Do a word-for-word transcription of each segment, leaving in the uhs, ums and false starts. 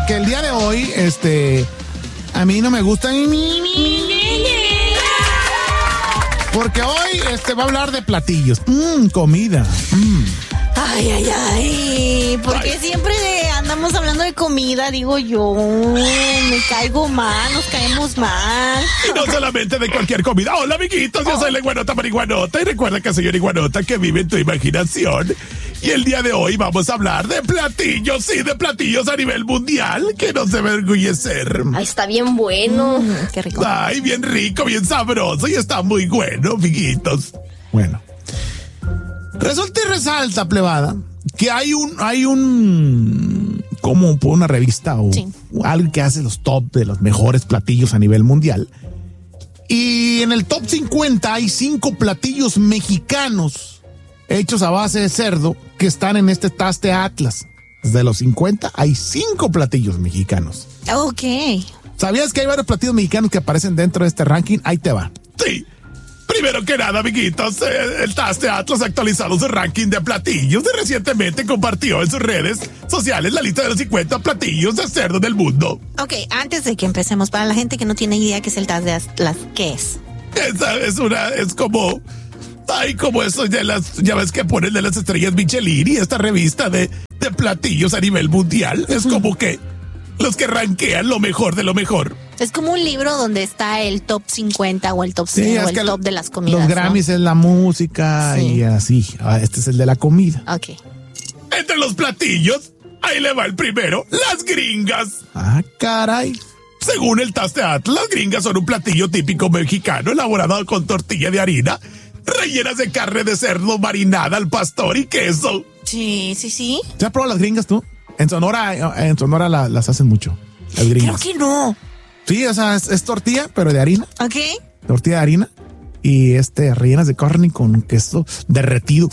que el día de hoy, este, a mí no me gusta porque hoy, este, va a hablar de platillos, mmm, comida, mmm. Ay, ay, ay, porque ay. Siempre andamos hablando de comida, digo yo, me caigo mal, nos caemos mal. Y no solamente de cualquier comida. Hola, amiguitos, yo oh. soy la Iguanota Marihuanota, y recuerda que soy una iguanota que vive en tu imaginación. Y el día de hoy vamos a hablar de platillos, sí, de platillos a nivel mundial, que nos debe enorgullecer. Ay, está bien bueno. Mm, qué rico. Ay, bien rico, bien sabroso, y está muy bueno, amiguitos. Bueno. Resulta y resalta, plebada, que hay un, hay un, como por una revista o sí. algo que hace los top de los mejores platillos a nivel mundial. Y en el top cincuenta hay cinco platillos mexicanos hechos a base de cerdo que están en este Taste Atlas. De los cincuenta hay cinco platillos mexicanos. Ok. ¿Sabías que hay varios platillos mexicanos que aparecen dentro de este ranking? Ahí te va. Sí. Primero que nada, amiguitos, eh, el Taste Atlas ha actualizado su ranking de platillos y recientemente compartió en sus redes sociales la lista de los cincuenta platillos de cerdo del mundo. Ok, antes de que empecemos, para la gente que no tiene idea qué es el Taste Atlas, ¿qué es? Esa es una, es como, ay, como eso de las, ya ves que ponen de las estrellas Michelin y esta revista de, de platillos a nivel mundial, es como que los que rankean lo mejor de lo mejor. Es como un libro donde está el top cincuenta o el top cien sí, o el top de las comidas. Los Grammys, ¿no? Es la música sí. y así. Este es el de la comida. Ok. Entre los platillos, ahí le va el primero, las gringas. Ah, caray. Según el Taste Atlas, las gringas son un platillo típico mexicano elaborado con tortilla de harina, rellenas de carne de cerdo marinada al pastor y queso. Sí, sí, sí. ¿Ya has probado las gringas tú? En Sonora, en Sonora la, las hacen mucho. Las gringas. Creo que no. Sí, o sea, es, es tortilla, pero de harina. Ok. Tortilla de harina y este rellenas de carne con queso derretido.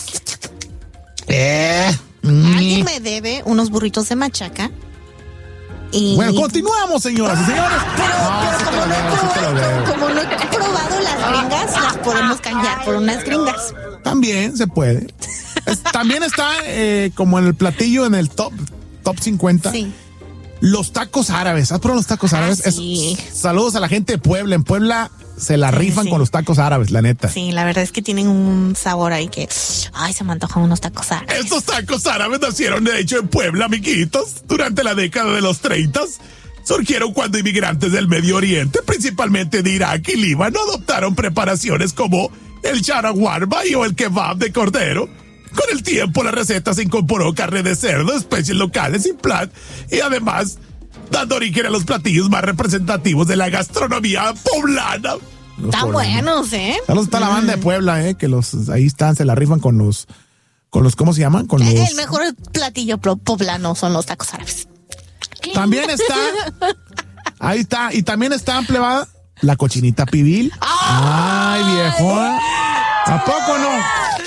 Eh. Alguien me debe unos burritos de machaca. Y... Bueno, continuamos, señoras y señores. Pero, no, pero como, no he probado, como no he probado las gringas, las podemos cambiar por unas gringas. También se puede. Es, también está eh, como en el platillo en el top, top cincuenta. Sí. Los tacos árabes. ¿Has probado los tacos árabes? Ah, sí. Es, saludos a la gente de Puebla. En Puebla se la sí, rifan sí. con los tacos árabes, la neta. Sí, la verdad es que tienen un sabor ahí que... Ay, se me antojan unos tacos árabes. Estos tacos árabes nacieron, de hecho, en Puebla, amiguitos. Durante la década de los treinta, surgieron cuando inmigrantes del Medio Oriente, principalmente de Irak y Líbano, adoptaron preparaciones como el shawarma o el kebab de cordero. Con el tiempo, la receta se incorporó carne de cerdo, especies locales y plat, y además dando origen a los platillos más representativos de la gastronomía poblana. Están buenos, ¿eh? Saludos está mm. la banda de Puebla, ¿eh? Que los ahí están, se la rifan con los, con los, ¿cómo se llaman? Con el, los... el mejor platillo poblano son los tacos árabes. También está, ahí está, y también está plebada la cochinita pibil. ¡Ay, Ay viejo! ¿A poco no?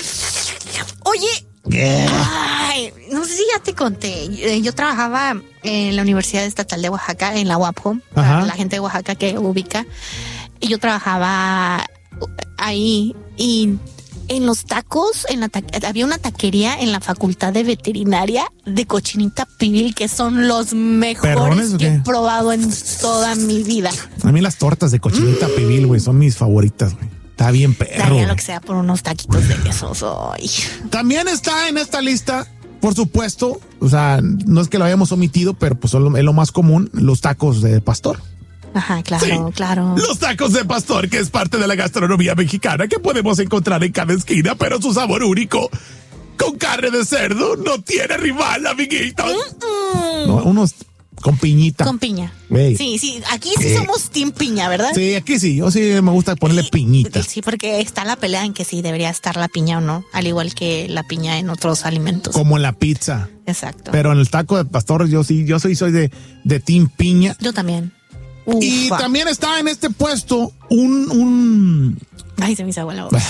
Oye, yeah. ay, no sé si ya te conté, yo trabajaba en la Universidad Estatal de Oaxaca, en la U A P O, para la gente de Oaxaca que ubica, y yo trabajaba ahí y en los tacos, en la ta- había una taquería en la Facultad de Veterinaria de cochinita pibil que son los mejores que he probado en toda mi vida. A mí las tortas de cochinita mm. pibil, güey, son mis favoritas, güey. Está bien perro. Daría lo que sea por unos taquitos de queso. Soy. También está en esta lista, por supuesto, o sea, no es que lo hayamos omitido, pero pues es lo, es lo más común, los tacos de pastor. Ajá, claro, sí, claro. Los tacos de pastor, que es parte de la gastronomía mexicana que podemos encontrar en cada esquina, pero su sabor único, con carne de cerdo, no tiene rival, amiguitos. No, unos... Con piñita. Con piña. Wey. Sí, sí. Aquí sí eh. somos team piña, ¿verdad? Sí, aquí sí. Yo sí me gusta ponerle y, piñita. Sí, porque está la pelea en que sí debería estar la piña o no. Al igual que la piña en otros alimentos. Como en la pizza. Exacto. Pero en el taco de pastor yo sí, yo soy, soy de, de team piña. Yo también. Ufa. Y también está en este puesto un... un Ay, se me hizo agua la boca.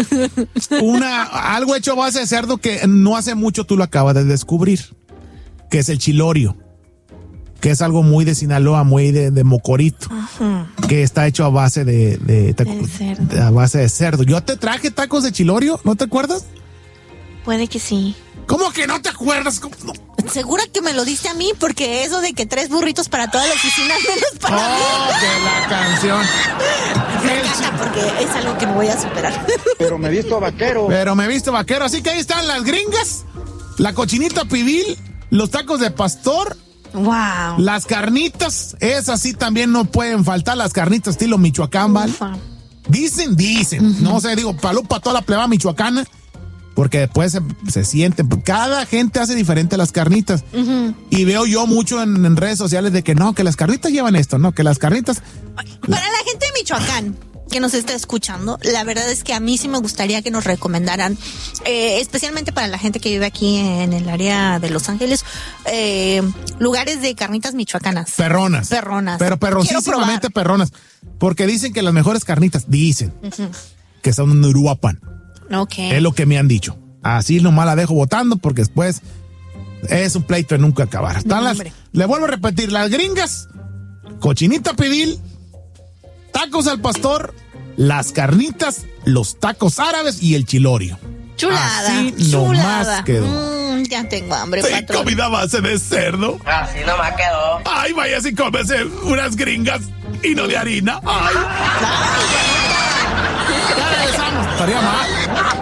Una, algo hecho a base de cerdo que no hace mucho tú lo acabas de descubrir. Que es el chilorio. Que es algo muy de Sinaloa, muy de, de mocorito, uh-huh. que está hecho a base de, de, de, de a base de cerdo. Yo te traje tacos de chilorio, ¿no te acuerdas? puede que sí. ¿Cómo que no te acuerdas? No. Segura que me lo diste a mí, porque eso de que tres burritos para toda la oficina, menos para oh, mí. Oh, de la canción. Me encanta porque es algo que no voy a superar. Pero me he visto vaquero. Pero me he visto vaquero, así que ahí están las gringas, la cochinita pibil, los tacos de pastor. Wow. Las carnitas, esas sí también no pueden faltar, las carnitas estilo Michoacán, ¿vale? Ufa. Dicen, dicen, uh-huh. No sé, digo, palú para toda la pleba michoacana, porque después se, se sienten, cada gente hace diferente las carnitas. Uh-huh. Y veo yo mucho en, en redes sociales de que no, que las carnitas llevan esto, no, que las carnitas... Para la gente de Michoacán que nos está escuchando, la verdad es que a mí sí me gustaría que nos recomendaran, eh, especialmente para la gente que vive aquí en el área de Los Ángeles, eh, lugares de carnitas michoacanas. Perronas. Perronas. Pero perroncísimamente perronas. Porque dicen que las mejores carnitas, dicen, uh-huh. que son en Uruapan. Ok. Es lo que me han dicho. Así nomás la dejo votando porque después es un pleito de nunca acabar. Están no, las, le vuelvo a repetir, las gringas, cochinita pibil, tacos al pastor, las carnitas, los tacos árabes y el chilorio. Chulada. Así chulada. nomás quedó. Mm, ya tengo hambre, sí, patrón. Comida a base de cerdo. Así nomás quedó. Ay, vaya si cómese unas gringas y no de harina. Ay. Ya regresamos. Estaría mal.